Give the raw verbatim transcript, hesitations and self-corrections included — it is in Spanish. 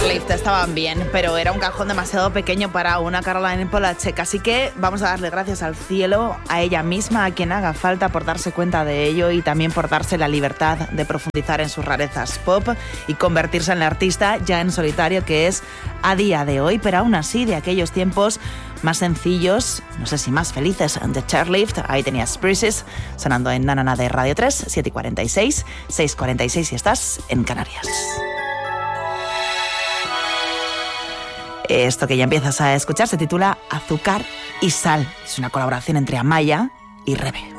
Chairlift estaban bien, pero era un cajón demasiado pequeño para una Caroline Polachek, así que vamos a darle gracias al cielo, a ella misma, a quien haga falta por darse cuenta de ello y también por darse la libertad de profundizar en sus rarezas pop y convertirse en la artista ya en solitario que es a día de hoy, pero aún así de aquellos tiempos más sencillos, no sé si más felices, de Chairlift. Ahí tenías Breezes sonando en Nanana de Radio tres, siete y cuarenta y seis, seis y cuarenta y seis si estás en Canarias. Esto que ya empiezas a escuchar se titula Azúcar y Sal. Es una colaboración entre Amaya y Rebe.